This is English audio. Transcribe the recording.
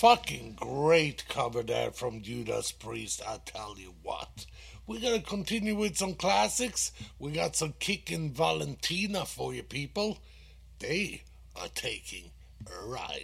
Fucking great cover there from Judas Priest, I tell you what. We gotta continue with some classics. We got some Kickin' Valentina for you people. They are taking a ride.